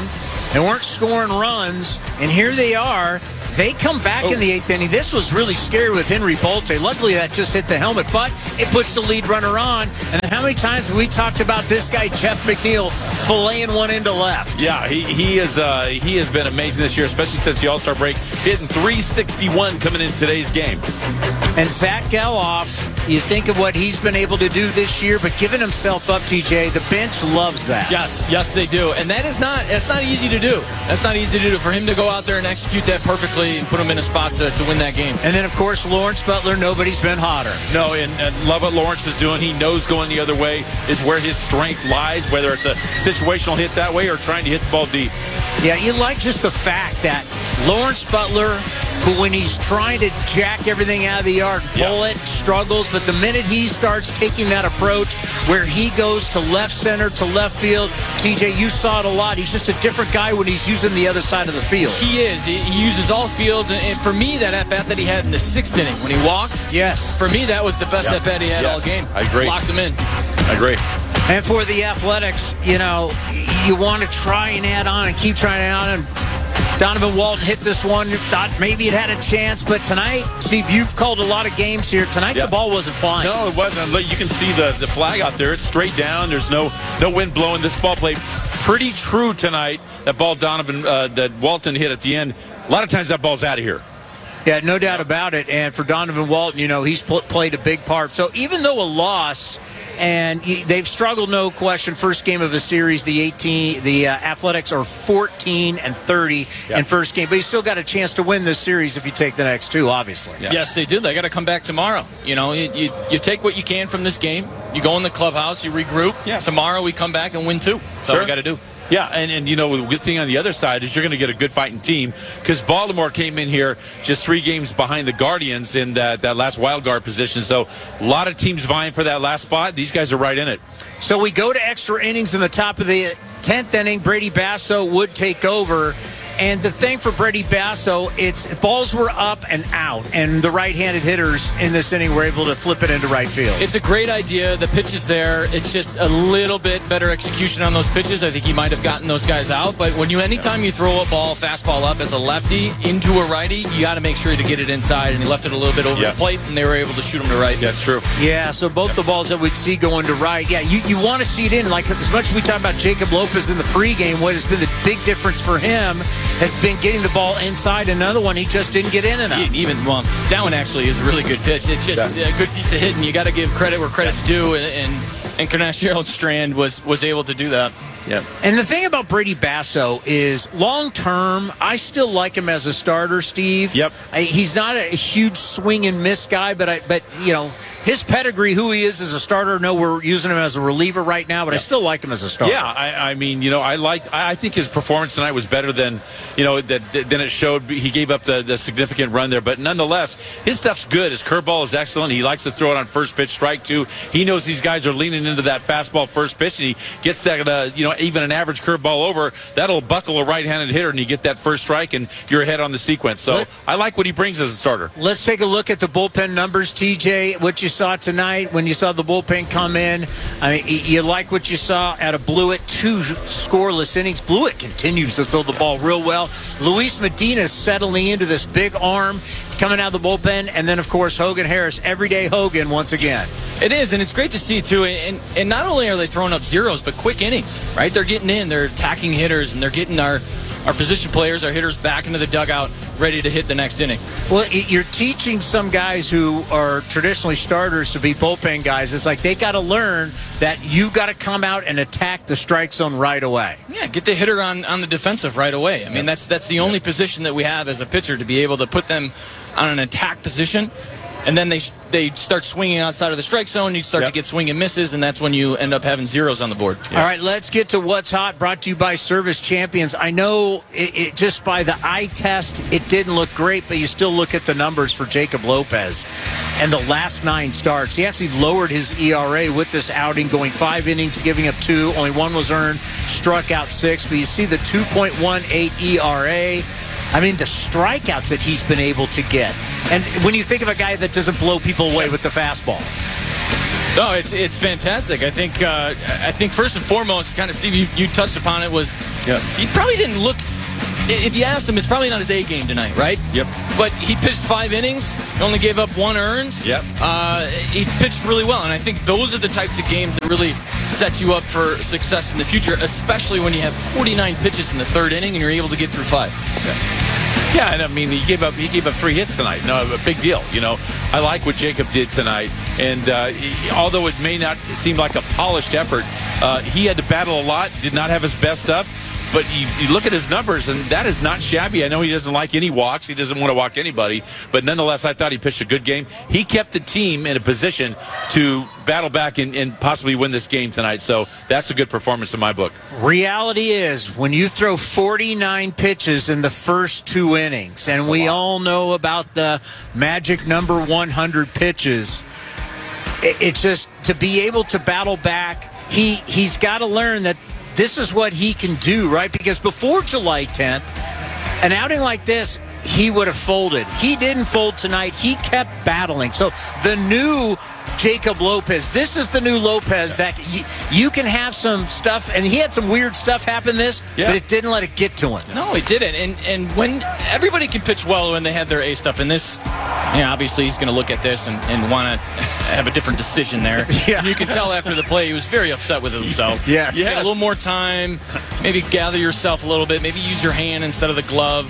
They weren't scoring runs, and here they are. They come back oh. in the eighth inning. This was really scary with Henry Bolte. Luckily, that just hit the helmet, but it puts the lead runner on. And then how many times have we talked about this guy, Jeff McNeil, filleting one into left? Yeah, he, he, is, uh, he has been amazing this year, especially since the All-Star break, hitting three sixty-one coming in today's game. And Zach Geloff, you think of what he's been able to do this year, but giving himself up, T J, the bench loves that. Yes, yes, they do. And that is not, that's not easy to do. That's not easy to do. For him to go out there and execute that perfectly and put him in a spot to, to win that game. And then, of course, Lawrence Butler, nobody's been hotter. No, and, and love what Lawrence is doing. He knows going the other way is where his strength lies, whether it's a situational hit that way or trying to hit the ball deep. Yeah, you like just the fact that Lawrence Butler, who when he's trying to jack everything out of the yard, pull it, struggles, but the minute he starts taking that approach where he goes to left center, to left field, T J, you saw it a lot. He's just a different guy when he's using the other side of the field. He is. He, he uses all fields, and, and for me, that at-bat that he had in the sixth inning when he walked, yes, for me, that was the best yep. at-bat he had yes. all game. I agree. Locked him in. I agree. And for the Athletics, you know, you want to try and add on and keep trying to add on. And Donovan Walton hit this one, thought maybe it had a chance, but tonight, Steve, you've called a lot of games here. Tonight, yep. the ball wasn't flying. No, it wasn't. You can see the, the flag out there. It's straight down. There's no no wind blowing. This ball played pretty true tonight. That ball Donovan, uh, that Walton hit at the end. A lot of times that ball's out of here. Yeah, no doubt about it. And for Donovan Walton, you know, he's pl- played a big part. So even though a loss, and they've struggled, no question. First game of the series, the eighteen, the uh, Athletics are fourteen and thirty yep. in first game, but you still got a chance to win this series if you take the next two, obviously. Yeah. Yes, they do. They got to come back tomorrow. You know, you, you you take what you can from this game. You go in the clubhouse, you regroup. Yeah. Tomorrow we come back and win two. That's sure. all we got to do. Yeah, and, and you know, the good thing on the other side is you're going to get a good fighting team because Baltimore came in here just three games behind the Guardians in that, that last wild card position. So a lot of teams vying for that last spot. These guys are right in it. So we go to extra innings in the top of the tenth inning. Brady Basso would take over. And the thing for Brady Basso, it's balls were up and out, and the right-handed hitters in this inning were able to flip it into right field. It's a great idea. The pitch is there. It's just a little bit better execution on those pitches. I think he might have gotten those guys out. But when you, anytime you throw a ball, fastball up as a lefty into a righty, you got to make sure to get it inside. And he left it a little bit over yeah. the plate, and they were able to shoot him to right. That's true. Yeah. So both yeah. the balls that we'd see going to right. Yeah. You you want to see it in. Like as much as we talk about Jacob Lopez in the pregame, what has been the big difference for him has been getting the ball inside. Another one, he just didn't get in enough. Even, well, that one actually is a really good pitch. It's just yeah. a good piece of hitting. You got to give credit where credit's due, and and, and Cornell Gerald Strand was, was able to do that. Yeah. And the thing about Brady Basso is long term, I still like him as a starter, Steve. Yep. I, he's not a huge swing and miss guy, but I, but you know, his pedigree, who he is as a starter. No, we're using him as a reliever right now, but yep. I still like him as a starter. Yeah, I, I mean, you know, I like. I think his performance tonight was better than, you know, that than it showed. He gave up the, the significant run there, but nonetheless, his stuff's good. His curveball is excellent. He likes to throw it on first pitch, strike two. He knows these guys are leaning into that fastball first pitch, and he gets that, uh, you know, even an average curveball over. That'll buckle a right-handed hitter, and you get that first strike, and you're ahead on the sequence. So Let, I like what he brings as a starter. Let's take a look at the bullpen numbers, T J. What you saw tonight when you saw the bullpen come in. I mean, you like what you saw out of Blewett. Two scoreless innings. Blewett continues to throw the ball real well. Luis Medina settling into this big arm coming out of the bullpen, and then of course Hogan Harris, everyday Hogan once again. It is, and it's great to see too. And and not only are they throwing up zeros, but quick innings, right? They're getting in, they're attacking hitters, and they're getting our our position players, our hitters back into the dugout, ready to hit the next inning. Well, you're teaching some guys who are traditionally starters to be bullpen guys. It's like they got to learn that you got to come out and attack the strike zone right away. Yeah, get the hitter on, on the defensive right away. I mean, that's that's the only position that we have as a pitcher, to be able to put them on an attack position, and then they they start swinging outside of the strike zone. You start yep. to get swing and misses, and that's when you end up having zeros on the board. Yeah. All right, let's get to What's Hot, brought to you by Service Champions. I know it, it just by the eye test, it didn't look great, but you still look at the numbers for Jacob Lopez and the last nine starts. He actually lowered his E R A with this outing, going five innings, giving up two. Only one was earned, struck out six, but you see the two point one eight E R A. I mean, the strikeouts that he's been able to get. And when you think of a guy that doesn't blow people away with the fastball. No, it's it's fantastic. I think uh, I think first and foremost, kind of Steve, you, you touched upon it, was yeah. he probably didn't look. If you asked him, it's probably not his A game tonight, right? Yep. But he pitched five innings, only gave up one earned. Yep. Uh, he pitched really well, and I think those are the types of games that really set you up for success in the future, especially when you have forty-nine pitches in the third inning and you're able to get through five. Yeah. Yeah, and I mean, he gave up he gave up three hits tonight. No, a big deal. You know, I like what Jacob did tonight, and uh, he, although it may not seem like a polished effort, uh, he had to battle a lot. Did not have his best stuff. But you, you look at his numbers, and that is not shabby. I know he doesn't like any walks. He doesn't want to walk anybody. But nonetheless, I thought he pitched a good game. He kept the team in a position to battle back and, and possibly win this game tonight. So that's a good performance in my book. Reality is, when you throw forty-nine pitches in the first two innings, and we all know about the magic number one hundred pitches, it, it's just to be able to battle back, he, he's got to learn that this is what he can do, right? Because before July tenth, an outing like this, he would have folded. He didn't fold tonight. He kept battling. So the new Jacob Lopez, this is the new Lopez that y- you can have some stuff, and he had some weird stuff happen this, Yeah. but it didn't let it get to him. No, it didn't. And and when everybody can pitch well when they have their A stuff, and this, you know, obviously he's going to look at this and, and want to have a different decision there. Yeah. You can tell after the play he was very upset with himself. Yes. You had a Yes. little more time, maybe gather yourself a little bit, maybe use your hand instead of the glove.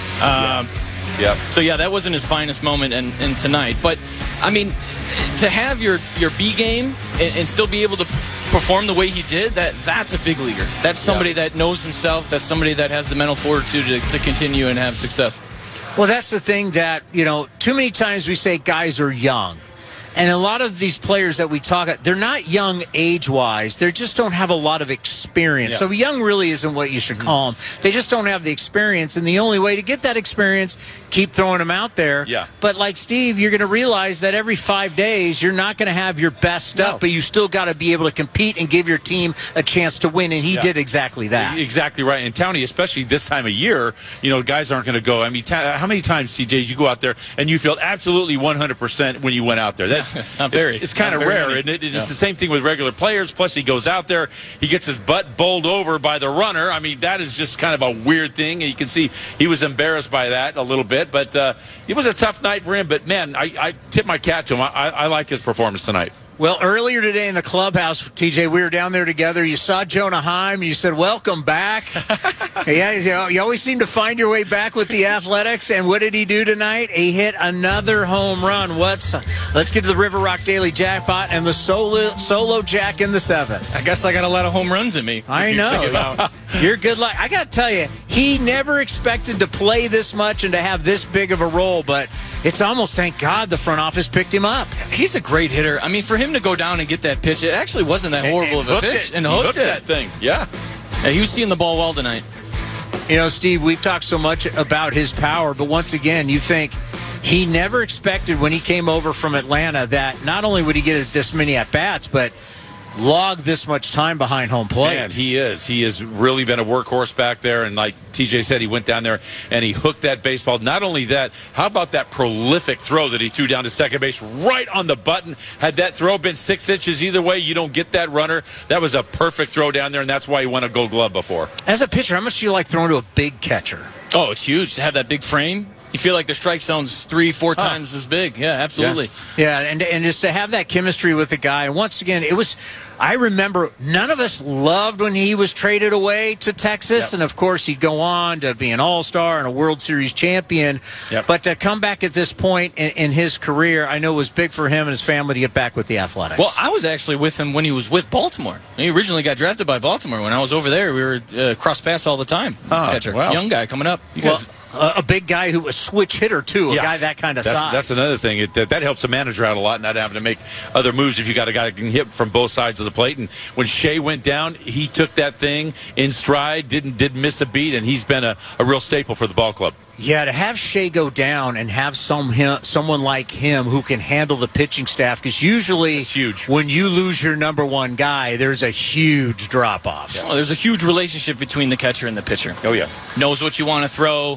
Um, yeah. So, yeah, that wasn't his finest moment in, in tonight. But, I mean, to have your, your B game and, and still be able to perform the way he did, that that's a big leaguer. That's somebody yeah. that knows himself. That's somebody that has the mental fortitude to, to continue and have success. Well, that's the thing that, you know, too many times we say guys are young. And a lot of these players that we talk about, they're not young age-wise. They just don't have a lot of experience. Yeah. So young really isn't what you should call them. They just don't have the experience. And the only way to get that experience, keep throwing them out there. Yeah. But like Steve, you're going to realize that every five days, you're not going to have your best stuff, No. but you still got to be able to compete and give your team a chance to win. And he Yeah. did exactly that. Exactly right. And Townie, especially this time of year, you know, guys aren't going to go. I mean, ta- how many times, C J, did you go out there and you felt absolutely one hundred percent when you went out there? That's Not very. It's, it's kind of Not very rare, many. and it, it's Yeah. the same thing with regular players. Plus, he goes out there, he gets his butt bowled over by the runner. I mean, that is just kind of a weird thing. And you can see he was embarrassed by that a little bit. But uh, it was a tough night for him. But, man, I, I tip my cap to him. I, I, I like his performance tonight. Well, earlier today in the clubhouse, T J, we were down there together. You saw Jonah Heim. You said, welcome back. Yeah, you know, you always seem to find your way back with the Athletics. And what did he do tonight? He hit another home run. What's? Let's get to the River Rock Daily Jackpot and the solo, solo jack in the seven. I guess I got a lot of home runs in me. I know. You're good luck. I got to tell you, he never expected to play this much and to have this big of a role, but it's almost, thank God, the front office picked him up. He's a great hitter. I mean, for him to go down and get that pitch, it actually wasn't that horrible And of a hooked pitch. it. And He hooked, hooked it. that thing. Yeah. Yeah, he was seeing the ball well tonight. You know, Steve, we've talked so much about his power, but once again, you think he never expected when he came over from Atlanta that not only would he get this many at-bats, but log this much time behind home plate. Man, he is. He has really been a workhorse back there. And like T J said, he went down there and he hooked that baseball. Not only that, how about that prolific throw that he threw down to second base right on the button? Had that throw been six inches either way, you don't get that runner. That was a perfect throw down there, and that's why he won a Gold Glove before. As a pitcher, how much do you like throwing to a big catcher? Oh, it's huge to have that big frame. You feel like the strike zone's three, four Huh. times as big. Yeah, absolutely. Yeah, and and just to have that chemistry with the guy. And once again, it was, I remember none of us loved when he was traded away to Texas. Yep. And, of course, he'd go on to be an all-star and a World Series champion. Yep. But to come back at this point in, in his career, I know it was big for him and his family to get back with the Athletics. Well, I was actually with him when he was with Baltimore. He originally got drafted by Baltimore. When I was over there, we were uh, cross paths all the time. Oh, Catcher. wow. Young guy coming up. You well, guys, a, a big guy who was switch hitter, too, a Yes. guy that kind of that's, size. That's another thing. It, that, that helps a manager out a lot, not having to make other moves if you got a guy that can hit from both sides of the plate. And when Shea went down, he took that thing in stride, didn't didn't miss a beat, and he's been a, a real staple for the ball club. Yeah, to have Shea go down and have some him, someone like him who can handle the pitching staff, because usually huge. when you lose your number one guy, there's a huge drop-off. oh, there's a huge relationship between the catcher and the pitcher. Oh, yeah. Knows what you want to throw,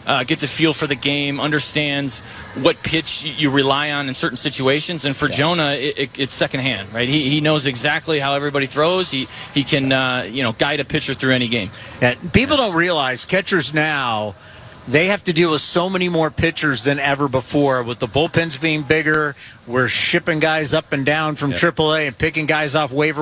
uh, gets a feel for the game, understands what pitch you rely on in certain situations. And for yeah. Jonah, it, it, it's secondhand, right? He, he knows exactly how everybody throws. He he can uh, you know guide a pitcher through any game. Yeah, people don't realize catchers now, they have to deal with so many more pitchers than ever before. With the bullpens being bigger, we're shipping guys up and down from yeah. triple A and picking guys off waiver